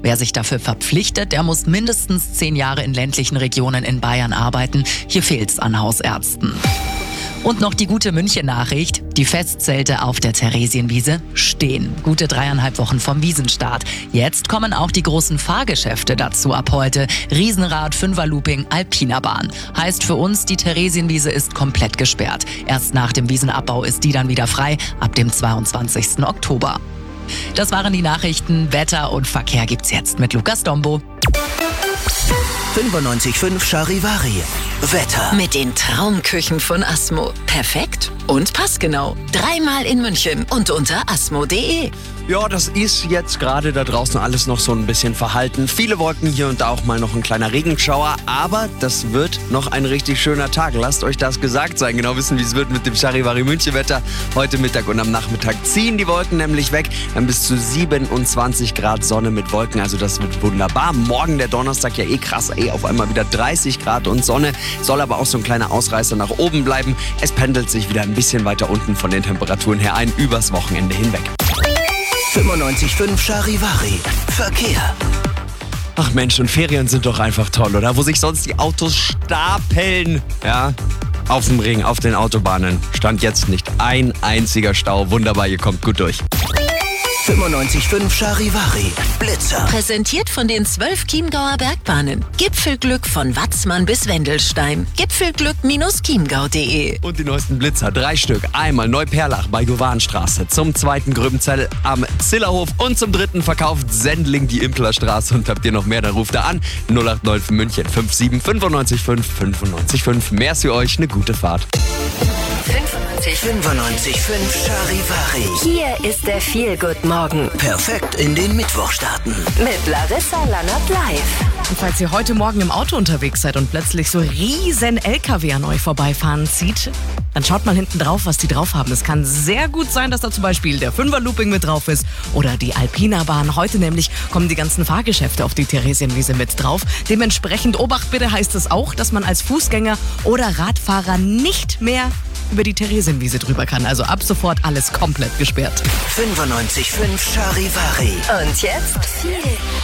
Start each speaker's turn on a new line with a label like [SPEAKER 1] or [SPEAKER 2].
[SPEAKER 1] Wer sich dafür verpflichtet, der muss mindestens 10 Jahre in ländlichen Regionen in Bayern arbeiten. Hier fehlt's an Hausärzten. Und noch die gute München-Nachricht. Die Festzelte auf der Theresienwiese stehen. Gute 3,5 Wochen vom Wiesenstart. Jetzt kommen auch die großen Fahrgeschäfte dazu ab heute. Riesenrad, Fünferlooping, Alpinerbahn. Heißt für uns, die Theresienwiese ist komplett gesperrt. Erst nach dem Wiesenabbau ist die dann wieder frei, ab dem 22. Oktober. Das waren die Nachrichten. Wetter und Verkehr gibt's jetzt mit Lukas Dombo.
[SPEAKER 2] 95.5 Charivari. Wetter.
[SPEAKER 3] Mit den Traumküchen von Asmo. Perfekt und passgenau. 3-mal in München und unter asmo.de.
[SPEAKER 4] Ja, das ist jetzt gerade da draußen alles noch so ein bisschen verhalten. Viele Wolken, hier und da auch mal noch ein kleiner Regenschauer. Aber das wird noch ein richtig schöner Tag. Lasst euch das gesagt sein. Genau wissen, wie es wird mit dem Charivari München Wetter. Heute Mittag und am Nachmittag ziehen die Wolken nämlich weg. Dann bis zu 27 Grad Sonne mit Wolken. Also das wird wunderbar. Morgen der Donnerstag ja krass. Auf einmal wieder 30 Grad und Sonne. Soll aber auch so ein kleiner Ausreißer nach oben bleiben. Es pendelt sich wieder ein bisschen weiter unten von den Temperaturen her ein. Übers Wochenende hinweg.
[SPEAKER 2] 95.5 Charivari. Verkehr.
[SPEAKER 4] Ach Mensch, und Ferien sind doch einfach toll, oder? Wo sich sonst die Autos stapeln, ja? Auf dem Ring, auf den Autobahnen stand jetzt nicht ein einziger Stau. Wunderbar, ihr kommt gut durch.
[SPEAKER 2] 95.5 Charivari. Blitzer.
[SPEAKER 3] Präsentiert von den 12 Chiemgauer Bergbahnen. Gipfelglück von Watzmann bis Wendelstein. Gipfelglück-chiemgau.de.
[SPEAKER 4] Und die neuesten Blitzer, 3 Stück. Einmal Neuperlach bei Juvanstraße, zum 2. Gröbenzell am Zillerhof und zum 3. verkauft Sendling die Implerstraße. Und habt ihr noch mehr, dann ruft da an. 089 für München 57 95 5 95 5. Merci euch, eine gute Fahrt.
[SPEAKER 2] 95.5 Charivari.
[SPEAKER 5] Hier ist der Feel-Good-Morgen
[SPEAKER 2] Perfekt in den Mittwoch starten.
[SPEAKER 5] mit Larissa Lannert live.
[SPEAKER 6] Und falls ihr heute Morgen im Auto unterwegs seid und plötzlich so riesen LKW an euch vorbeifahren sieht, dann schaut mal hinten drauf, was die drauf haben. Es kann sehr gut sein, dass da zum Beispiel der Fünferlooping mit drauf ist oder die Alpinerbahn. Heute nämlich kommen die ganzen Fahrgeschäfte auf die Theresienwiese mit drauf. Dementsprechend Obacht bitte heißt es auch, dass man als Fußgänger oder Radfahrer nicht mehr über die Theresienwiese drüber kann. Also ab sofort alles komplett gesperrt.
[SPEAKER 2] 95.5 Charivari.
[SPEAKER 5] Und jetzt Feel